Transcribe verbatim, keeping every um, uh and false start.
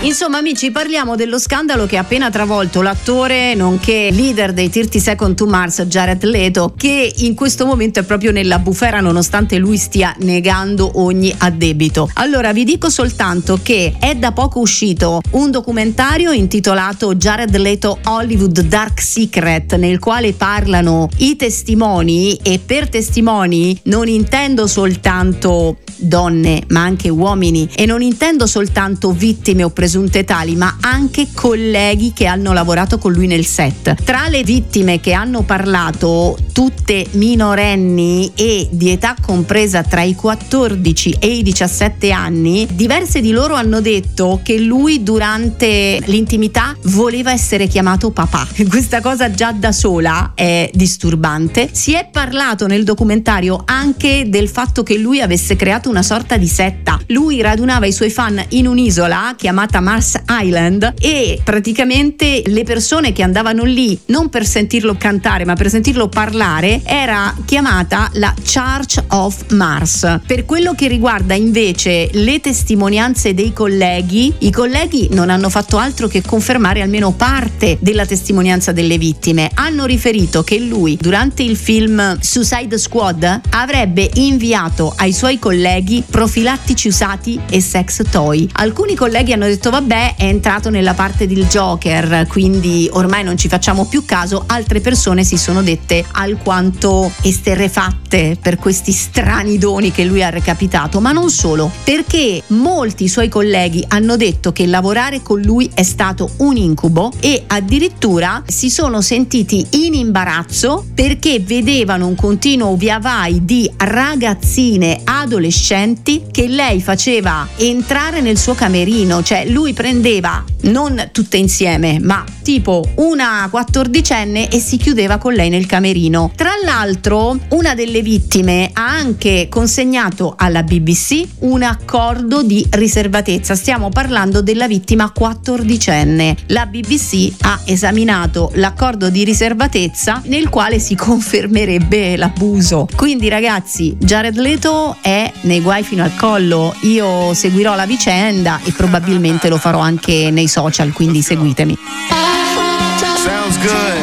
Insomma, amici, parliamo dello scandalo che ha appena travolto l'attore nonché leader dei thirty Seconds to Mars, Jared Leto, che in questo momento è proprio nella bufera nonostante lui stia negando ogni addebito. Allora, vi dico soltanto che è da poco uscito un documentario intitolato Jared Leto Hollywood Dark Secret, nel quale parlano i testimoni, e per testimoni non intendo soltanto donne ma anche uomini, e non intendo soltanto vittime o presunte tali, ma anche colleghi che hanno lavorato con lui nel set. Tra le vittime che hanno parlato, tutte minorenni e di età compresa tra i quattordici e i diciassette anni, diverse di loro hanno detto che lui durante l'intimità voleva essere chiamato papà. Questa cosa già da sola è disturbante. Si è parlato nel documentario anche del fatto che lui avesse creato una sorta di setta. Lui radunava i suoi fan in un'isola chiamata Mars Island e praticamente le persone che andavano lì non per sentirlo cantare ma per sentirlo parlare era chiamata la Church of Mars. Per quello che riguarda invece le testimonianze dei colleghi, i colleghi non hanno fatto altro che confermare almeno parte della testimonianza delle vittime. Hanno riferito che lui durante il film Suicide Squad avrebbe inviato ai suoi colleghi profilattici usati e sex toy. Alcuni colleghi hanno detto vabbè, è entrato nella parte del Joker, quindi ormai non ci facciamo più caso. Altre persone si sono dette alquanto esterrefatte per questi strani doni che lui ha recapitato, ma non solo, perché molti suoi colleghi hanno detto che lavorare con lui è stato un incubo e addirittura si sono sentiti in imbarazzo perché vedevano un continuo via vai di ragazzine adolescenti che lei faceva entrare nel suo camerino, cioè lui prendeva non tutte insieme ma tipo una quattordicenne e si chiudeva con lei nel camerino. Tra l'altro una delle vittime ha anche consegnato alla B B C un accordo di riservatezza, stiamo parlando della vittima quattordicenne. La B B C ha esaminato l'accordo di riservatezza nel quale si confermerebbe l'abuso. Quindi ragazzi, Jared Leto è nei guai fino al collo. Io seguirò la vicenda e probabilmente lo farò anche nei social, quindi seguitemi. Sounds good.